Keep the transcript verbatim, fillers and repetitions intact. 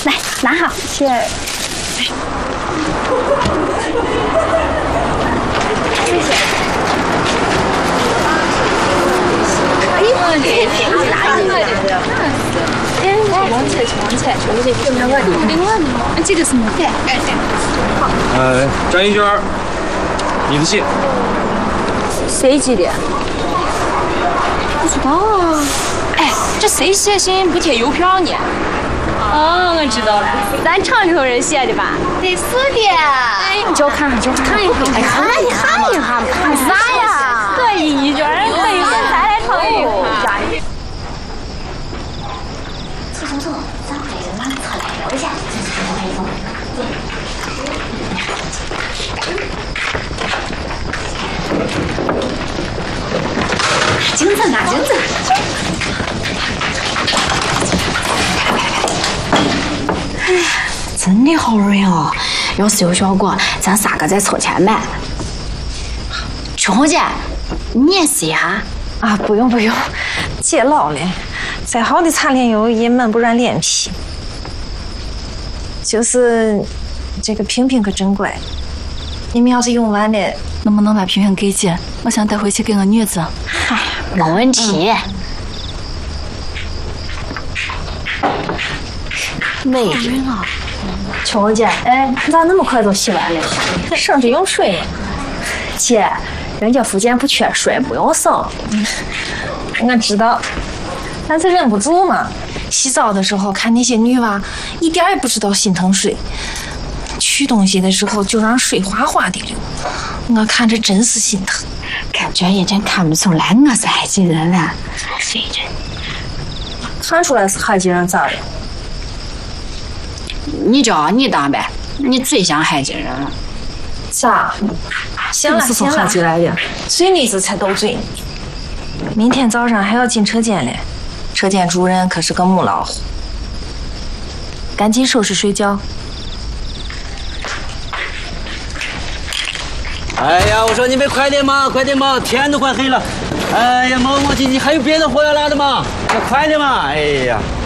来拿好，谢谢。谢谢。哎，这个挺拿的。哎，王姐，王姐，王姐，有没有我的？另外的吗？这个是么？对，哎对。好。 呃，张一娟，你的信。 谁寄的？不知道啊。哎，这谁写信不贴邮票呢？哦，我知道了，咱厂里头人写的吧？得是的。哎，你叫看看，叫看一看，哎，看一看一下，看啥呀？可以一卷，可以跟咱来唱一下。走走走，咱回去往侧来聊一下。金子拿金子。哎呀，真的好热哦！要是有效果，咱三个再凑钱买。秋红姐，你也试一下啊？不用不用，姐老了，再好的擦脸油也闷不软脸皮。就是这个瓶瓶可真乖，你们要是用完了， 能不能把瓶瓶给姐？我想带回去给我女子。 嗨，没问题。嗯美人啊，秋红姐，哎，你咋那么快就洗完了？ 省着用水嘛。 姐，人家福建不缺水，不用省。 嗯，我知道，但是忍不住嘛。洗澡的时候看那些女娃，一点也不知道心疼水，取东西的时候就让水哗哗的流，我看着真是心疼。 感觉也真看不出来我是海基人了。水人， 看出来是海基人咋的？ 你叫你当呗，你最像海基人了。 咋？行了行了，进来的，嘴里子才斗嘴呢。明天早上还要进车间嘞，车间主任可是个母老虎。赶紧收拾睡觉。 哎呀，我说你们快点嘛，快点嘛，天都快黑了。哎呀，磨磨唧唧，还有别的活要拉的吗？快点嘛！哎呀。